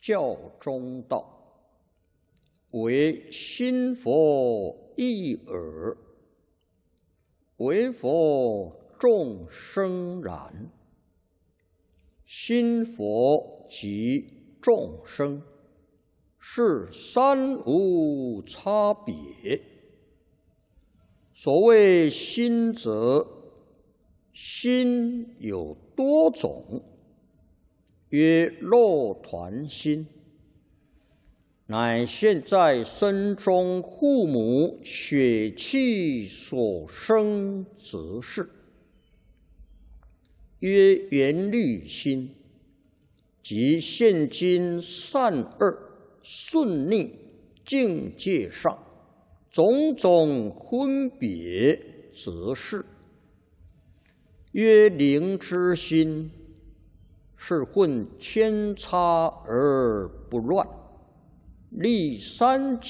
教中道，唯心佛一耳，唯佛众生然。心佛即众生，是三无差别。所谓心者，心有多种，曰肉团心，乃现在身中父母血气所生之事。曰缘虑心，即现今善恶顺逆境界上种种分别之事。曰灵之心，是混扦插而不乱，立三